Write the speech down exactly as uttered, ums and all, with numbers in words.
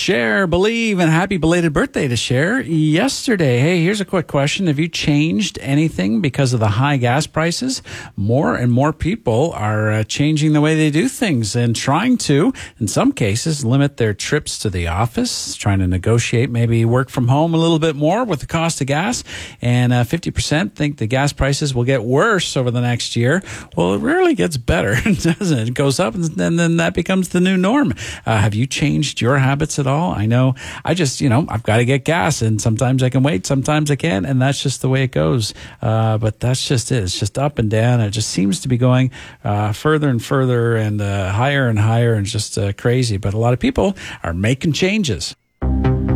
Cher, Believe, and happy belated birthday to Cher yesterday. Hey, here's a quick question. Have you changed anything because of the high gas prices? More and more people are uh, changing the way they do things and trying to, in some cases, limit their trips to the office, trying to negotiate maybe work from home a little bit more with the cost of gas. And uh, fifty percent think the gas prices will get worse over the next year. Well, it rarely gets better, doesn't it? It goes up, and then that becomes the new norm. Uh, have you changed your habits at all? I know I just, you know, I've got to get gas, and sometimes I can wait, sometimes I can't, and that's just the way it goes. Uh, but that's just it. It's just up and down. It just seems to be going uh, further and further and uh, higher and higher, and just uh, crazy. But a lot of people are making changes.